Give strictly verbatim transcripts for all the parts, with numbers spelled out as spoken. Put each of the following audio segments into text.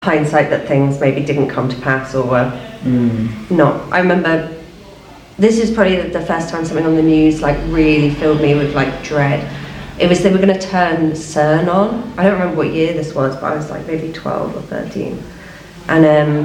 hindsight that things maybe didn't come to pass or were mm. not. I remember this is probably the first time something on the news like really filled me with like dread. It was they were going to turn CERN on. I don't remember what year this was, but I was like maybe twelve or thirteen. And um,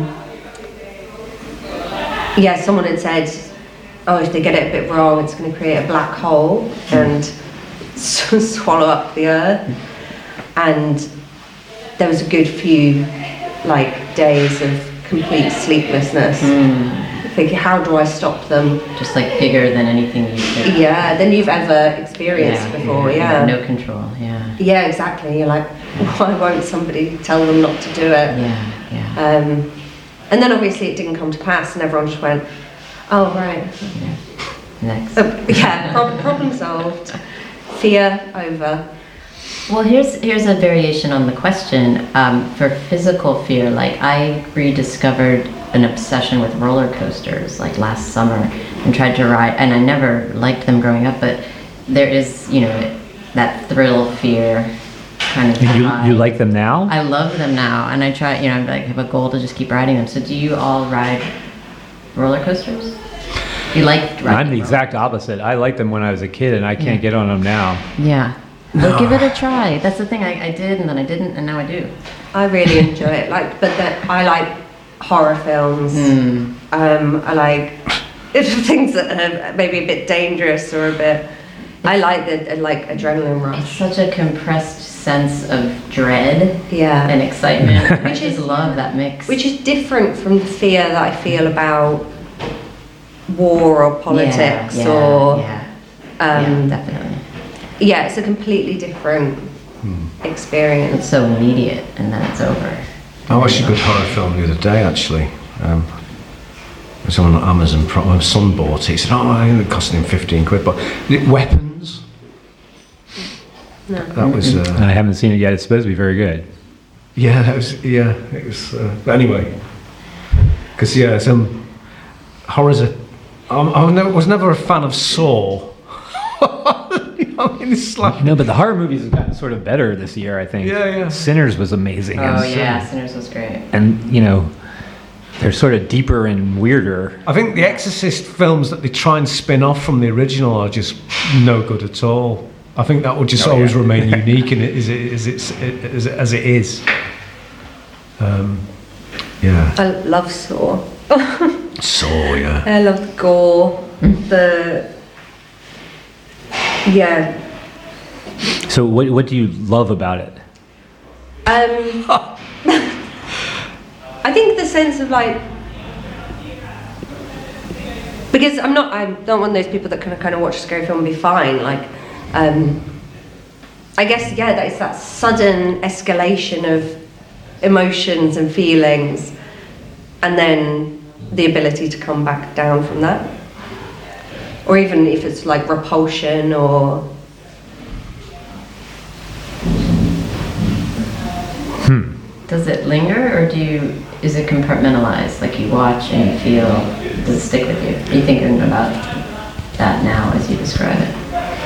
yeah, someone had said, oh, if they get it a bit wrong, it's going to create a black hole and swallow up the Earth. And there was a good few like days of complete sleeplessness. Mm. Thinking, how do I stop them? Just like bigger than anything you could. Yeah, than you've ever experienced yeah, before. Yeah, yeah, no control. Yeah. Yeah, exactly. You're like, why won't somebody tell them not to do it? Yeah, yeah. Um, and then obviously it didn't come to pass, and everyone just went, oh right. Yeah. Next. Uh, yeah, problem, problem solved. Fear over. Well, here's here's a variation on the question. Um, for physical fear, like I rediscovered an obsession with roller coasters like last summer and tried to ride, and I never liked them growing up, but there is, you know, that thrill fear kind of and you, high. you like them now? I love them now, and I try, you know, I have a goal to just keep riding them. So do you all ride roller coasters? You like riding I'm the exact opposite. I liked them when I was a kid and I can't yeah. get on them now. Yeah. Well, give it a try. That's the thing. I, I did, and then I didn't, and now I do. I really enjoy it. Like, but that I like horror films. Mm. Um, I like things that are maybe a bit dangerous or a bit. I like the like adrenaline rush. It's such a compressed sense of dread, yeah, and excitement. Which I just is, love that mix. Which is different from the fear that I feel about war or politics yeah, yeah, or. Yeah, um, yeah, definitely. Yeah, it's a completely different hmm. experience. It's so immediate, and then it's over. I watched a good horror film the other day, actually. Um, it was on Amazon Prime. My son bought it. He said, "Oh, it cost him fifteen quid." But Weapons. No. That was. Uh, I haven't seen it yet. It's supposed to be very good. Yeah, that was. Yeah, it was. Uh, but anyway, because yeah, some horrors. Are, um, I was never a fan of Saw. I mean, it's like, no, but the horror movies have gotten sort of better this year, I think. Yeah, yeah. Sinners was amazing. Oh, and yeah, so, Sinners was great. And, you know, they're sort of deeper and weirder. I think the Exorcist films that they try and spin off from the original are just no good at all. I think that will just oh, always yeah. remain unique in it as it, as, it's, as, it, as it is. Um, yeah. I love Saw. Saw, yeah. I love the gore, the... Yeah. So what what do you love about it? Um, I think the sense of like, because I'm not I'm not one of those people that kind of kind of watch a scary film and be fine. Like, um, I guess yeah, that is that sudden escalation of emotions and feelings, and then the ability to come back down from that. Or even if it's like repulsion or... Hmm. Does it linger, or do you, is it compartmentalized? Like you watch and you feel, does it stick with you? Are you thinking about that now as you describe it?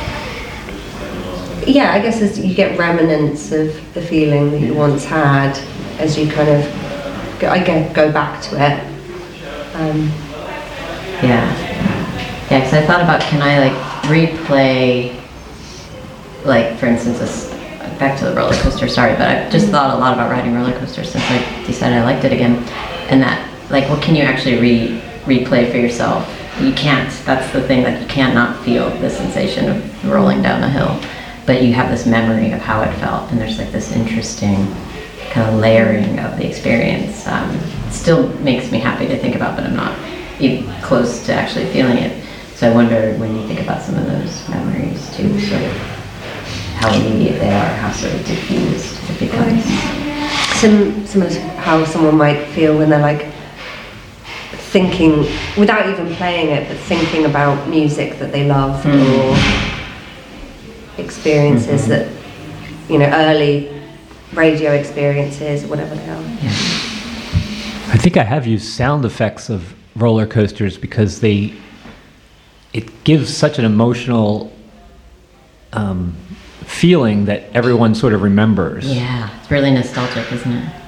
Yeah, I guess as you get remnants of the feeling that you once had as you kind of, go, I guess, go back to it. Um, yeah. Yeah, because I thought about, can I like replay, like for instance, a, back to the roller coaster, sorry, but I've just thought a lot about riding roller coasters since I decided I liked it again. And that, like, what can you actually re replay for yourself? You can't, that's the thing, that you can't not feel the sensation of rolling down a hill. But you have this memory of how it felt, and there's like this interesting kind of layering of the experience. Um, it still makes me happy to think about, but I'm not even close to actually feeling it. So I wonder when you think about some of those memories too, sort of how immediate they are, how sort of diffused it becomes. Some, similar to how someone might feel when they're like thinking, without even playing it, but thinking about music that they loved mm. or experiences mm-hmm. that, you know, early radio experiences, whatever they are. Yeah. I think I have used sound effects of roller coasters because they it gives such an emotional um, feeling that everyone sort of remembers. Yeah, it's really nostalgic, isn't it?